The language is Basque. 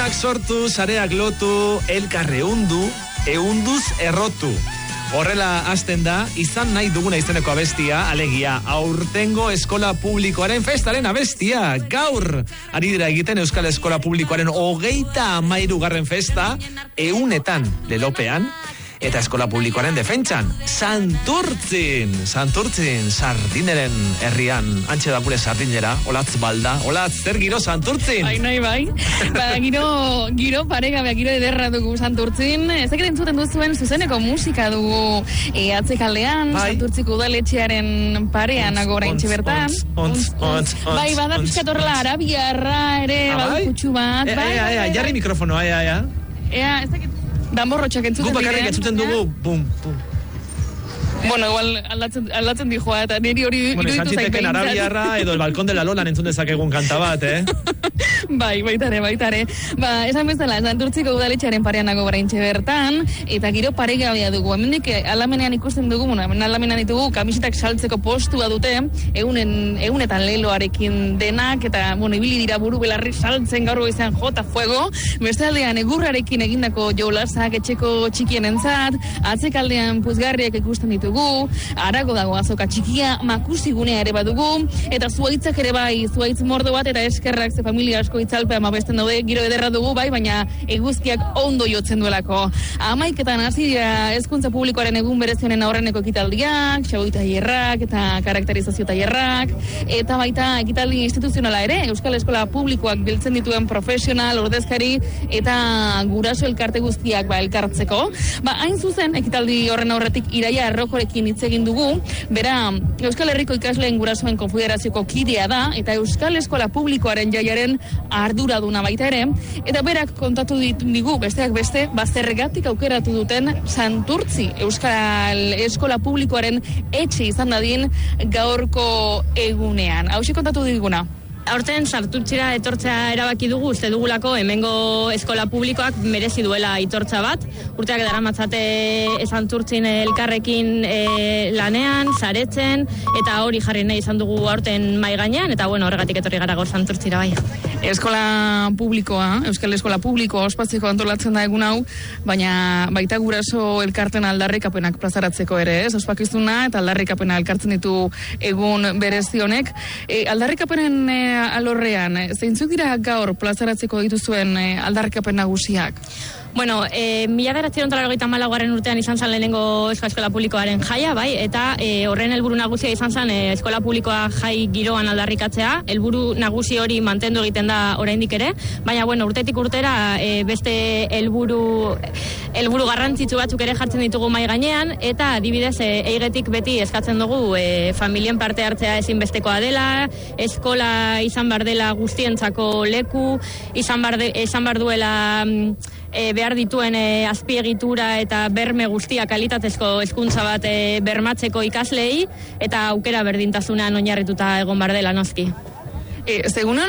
Sareak sortu, sareak lotu, elkarre eunduz errotu. Horrela hasten da, izan nahi duguna izeneko abestia, alegia, aurtengo eskola publikoaren festaren abestia. Gaur, ari dira egiten Euskal Eskola Publikoaren 33. festa, 100 lelopean, eta eskola publikoaren defentsan, Santurtzin, sardineren herrian, antxe da gure sardinera, olatz balda, olatz, zer giro Santurtzin? Bai. Giro paregabea, giro ederra dugu Santurtzin. Ezakit entzuten duzuen zuzeneko musika dugu atzekaldean, Santurtziko udaletxearen parean agora intxe bertan. Bai, bada pixkat horrela arabiarra ere, badu kutsu bat. Jarri mikrofonoa, ezakit danborrotxak entzuten diren. Gu bakarrik entzuten dugu, bum. Bueno, igual aldatzen dijoa, eta niri hori iruditu zain behintzat. Arabiarra edo el balkon de la Lolan entzun dezakegun kanta bat, Bai, baitare. Esan bezala, Santurtziko udaletxearen parean nago baraintxe bertan, eta giro paregabea dugu. Hemendik aldamenean ikusten dugu, hemen aldamenean ditugu, kamisetak saltzeko postua dute, egunetan leloarekin denak, eta, ibili dira buru belarri saltzen gaur goizean jota fuego, beste aldean egurrarekin egindako jolasak etxeko txikien entzat, atzekaldean puzgarriak ikusten ditugu, arago dago azoka txikia, makusigunea ere badugu, eta zuaitzak ere bai, zuaitz mordo bat, eta eskerrak ze familia asko itzalpea mabesten daude, giro ederra dugu bai, baina eguzkiak ondo jotzen duelako. 11 hasi dira hezkuntza publikoaren egun berezionen aurreneko ekitaldiak, xaboi tailerrak eta karakterizazio tailerrak, eta baita ekitaldi instituzionala ere, Euskal Eskola Publikoak biltzen dituen profesional, ordezkari, eta guraso elkarte guztiak elkartzeko. Hain zuzen, ekitaldi horren aurretik Iraia Errokorekin hitz egin dugu, bera Euskal Herriko ikasleen gurasoen konfederazioko kidea da, eta Euskal Eskola Publikoaren jaiaren arduraduna baita ere, eta berak kontatu digu, besteak beste, zergatik aukeratu duten Santurtzi Euskal Eskola Publikoaren etxe izan dadin gaurko egunean. Hauxe kontatu diguna. Aurten Santurtzira etortzea erabaki dugu, uste dugulako hemengo eskola publikoak merezi duela itortza bat. Urteak daramatzate Santurtzin elkarrekin lanean, saretzen, eta hori jarri nahi izan dugu aurten mai gainean, eta horregatik etorri gara gaur Santurtzira bai. Eskola publikoa, Euskal Eskola Publikoa ospatzeko antolatzen da egun hau, baina baita guraso elkarten aldarrikapenak plazaratzeko ere, ospakizuna eta aldarrikapena elkartzen ditu egun berezionek. Aldarrikapenen alorrean, zeintzuk dira gaur plazaratzeko dituzuen aldarrikapen nagusiak? 1994 urtean izan zen lehenengo eskola publikoaren jaia, bai, eta horren helburu nagusia izan zen eskola publikoa jai giroan aldarrikatzea. Helburu nagusi hori mantendu egiten da oraindik ere, baina urtetik urtera beste helburu garrantzitsu batzuk ere jartzen ditugu mai gainean, eta adibidez eigetik beti eskatzen dugu familien parte hartzea ezinbestekoa dela, eskola izan bar dela guztientzako leku, izan bar duela behar dituen azpiegitura eta berme guztia kalitatezko hezkuntza bat bermatzeko ikasleei, eta aukera berdintasunean oinarrituta egon bar dela noski. Según